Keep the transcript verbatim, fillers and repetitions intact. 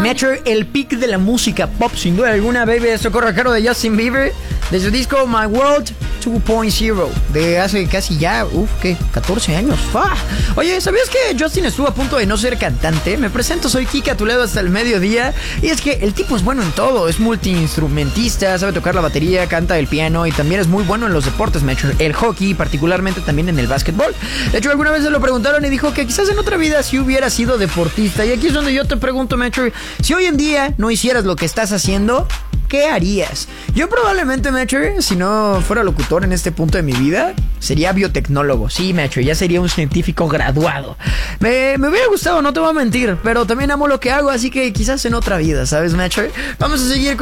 Metro, el pick de la música pop, sin duda alguna, baby. Esto corre a cargo de Justin Bieber, de su disco My World dos punto cero, de hace casi ya, uff, ¿qué? catorce años. ¡Fua! Oye, ¿sabías que Justin estuvo a punto de no ser cantante? Me presento, soy Kika, a tu lado hasta el mediodía. Y es que el tipo es bueno en todo, es multiinstrumentista, sabe tocar la batería, canta el piano y también es muy bueno en los deportes, Metro. El hockey, particularmente también en el básquetbol. De hecho, alguna vez se lo preguntaron y dijo que quizás en otra vida sí hubiera sido deportista. Y aquí es donde yo te pregunto, Metro, si hoy en día no hicieras lo que estás haciendo, ¿qué harías? Yo probablemente, Metro, si no fuera locutor en este punto de mi vida, sería biotecnólogo. Sí, Metro, ya sería un científico graduado. Me, me hubiera gustado, no te voy a mentir, pero también amo lo que hago, así que quizás en otra vida, ¿sabes, Metro? Vamos a seguir con